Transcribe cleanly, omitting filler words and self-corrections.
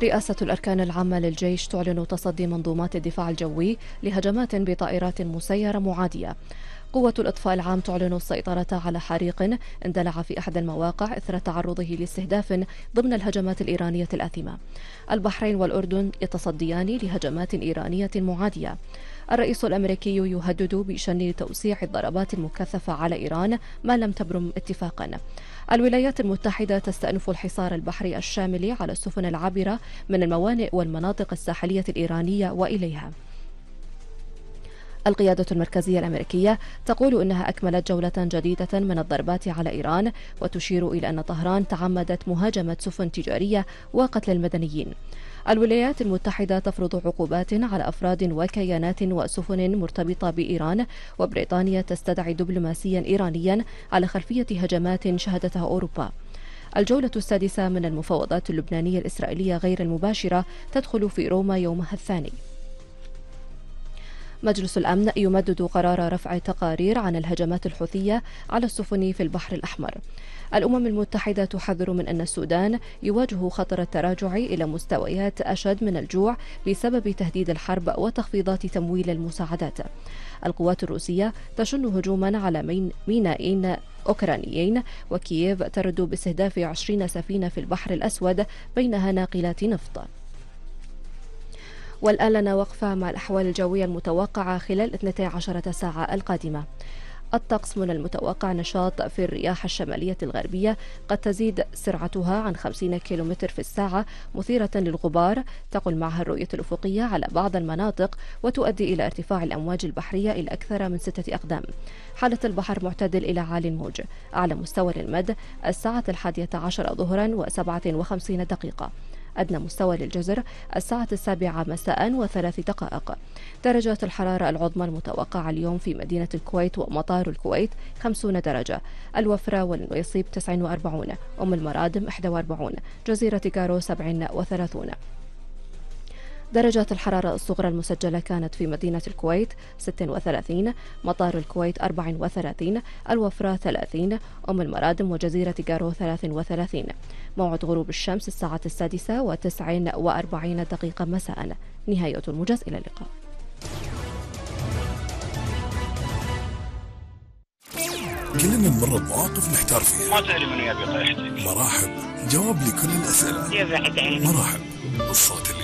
رئاسة الأركان العامة للجيش تعلن تصدي منظومات الدفاع الجوي لهجمات بطائرات مسيرة معادية. قوة الإطفاء العام تعلن السيطرة على حريق اندلع في أحد المواقع إثر تعرضه لاستهداف ضمن الهجمات الإيرانية الآثمة. البحرين والأردن يتصديان لهجمات إيرانية معادية. الرئيس الأمريكي يهدد بشن توسيع الضربات المكثفة على إيران ما لم تبرم اتفاقا. الولايات المتحدة تستأنف الحصار البحري الشامل على السفن العابرة من الموانئ والمناطق الساحلية الإيرانية وإليها. القيادة المركزية الأمريكية تقول إنها أكملت جولة جديدة من الضربات على إيران، وتشير إلى أن طهران تعمدت مهاجمة سفن تجارية وقتل المدنيين. الولايات المتحدة تفرض عقوبات على أفراد وكيانات وسفن مرتبطة بإيران، وبريطانيا تستدعي دبلوماسيا إيرانيا على خلفية هجمات شهدتها أوروبا. الجولة السادسة من المفاوضات اللبنانية الإسرائيلية غير المباشرة تدخل في روما يومها الثاني. مجلس الأمن يمدد قرار رفع تقارير عن الهجمات الحوثية على السفن في البحر الأحمر. الأمم المتحدة تحذر من أن السودان يواجه خطر التراجع إلى مستويات أشد من الجوع بسبب تهديد الحرب وتخفيضات تمويل المساعدات. القوات الروسية تشن هجوما على مينائين أوكرانيين، وكييف ترد باستهداف 20 سفينة في البحر الأسود بينها ناقلات نفط. والآن لنا وقفة مع الأحوال الجوية المتوقعة خلال 12 ساعة القادمة. الطقس: من المتوقع نشاط في الرياح الشمالية الغربية قد تزيد سرعتها عن 50 كيلومتر في الساعة، مثيرة للغبار تقل معها الرؤية الأفقية على بعض المناطق، وتؤدي إلى ارتفاع الأمواج البحرية إلى أكثر من 6 أقدام. حالة البحر معتدل إلى عالي الموج. أعلى مستوى للمد الساعة 11 ظهرا و57 دقيقة. أدنى مستوى للجزر الساعة 7 مساء و3 دقائق. درجات الحرارة العظمى المتوقعة اليوم في مدينة الكويت ومطار الكويت 50 درجة، الوفرة والنويصيب 49، أم المرادم 41، جزيرة كارو 37. درجات الحرارة الصغرى المسجلة كانت في مدينة الكويت 36، مطار الكويت 34، الوفرة 30، أم المرادم وجزيرة كارو 33. موعد غروب الشمس الساعة 6:49 دقيقة مساء. نهاية الموجز، إلى اللقاء. كلنا نمر بمواقف نحتار فيها. ما تدري من يبي طيحتك. مراحب، جواب لكل الأسئلة. يا بعد عيني. مراحب، الصوت اللي